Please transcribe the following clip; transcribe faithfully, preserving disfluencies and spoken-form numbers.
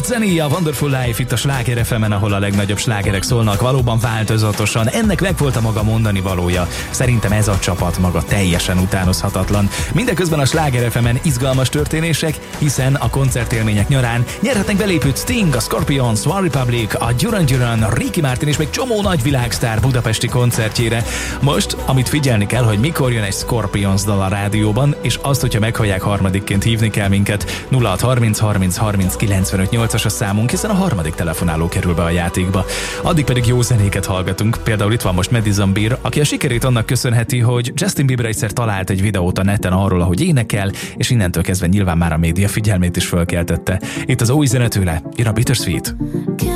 zenéje, a Wonderful Life itt a Sláger ef emen, ahol a legnagyobb slágerek szólnak, valóban változatosan. Ennek megvolt a maga mondani valója. Szerintem ez a csapat maga teljesen utánozhatatlan. Mindeközben a Sláger ef emen izgalmas történések, hiszen a koncertélmények nyarán nyerhetnek belépőt Sting, a Scorpions, One Republic, a Duran Duran, Ricky Martin és még csomó nagy világsztár budapesti koncertjére. Most, amit figyelni kell, hogy mikor jön egy Scorpions dal a rádióban, és azt, hogyha meghallják, harmadikként hívni kell minket. nulla hat harminc harminc harminc kilencvenöt nyolcas a számunk, hiszen a harmadik telefonáló kerül be a játékba. Addig pedig jó zenéket hallgatunk. Például itt van most Madison Beer, aki a sikerét annak köszönheti, hogy Justin Bieber egyszer talált egy videót a neten arról, ahogy énekel, és innentől kezdve nyilván már a média figyelmét is fölkeltette. Itt az új zene tőle, jön a Bittersweet.